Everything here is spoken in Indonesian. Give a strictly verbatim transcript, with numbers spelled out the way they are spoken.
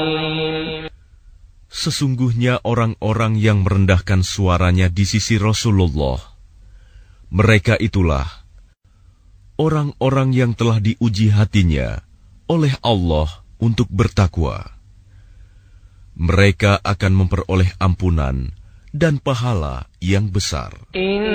Sesungguhnya orang-orang yang merendahkan suaranya di sisi Rasulullah, mereka itulah orang-orang yang telah diuji hatinya oleh Allah untuk bertakwa. Mereka akan memperoleh ampunan dan pahala yang besar.